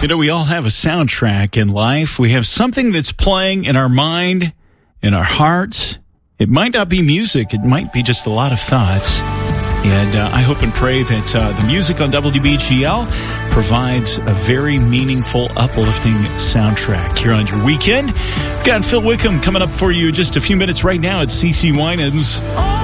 You know, we all have a soundtrack in life. We have something that's playing in our mind, in our hearts. It might not be music. It might be just a lot of thoughts. And I hope and pray that the music on WBGL provides a very meaningful, uplifting soundtrack here on your weekend. We've got Phil Wickham coming up for you in just a few minutes right now at CeCe Winans.